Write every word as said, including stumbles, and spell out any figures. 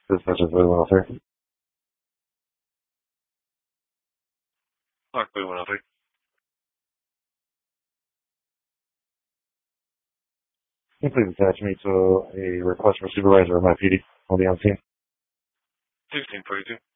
Dispatch is Willie one oh three. Clark Willie one oh three. Can you please attach me to a request for supervisor of my P D? I'll be on scene. sixteen forty-two.